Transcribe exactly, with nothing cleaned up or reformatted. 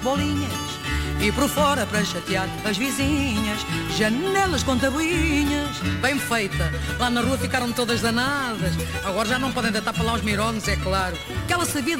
bolinhas e por fora para chatear as vizinhas, janelas com tabuinhas, bem feita. Lá na rua ficaram todas danadas, agora já não podem deitar para lá os mirones, é claro, que ela sabia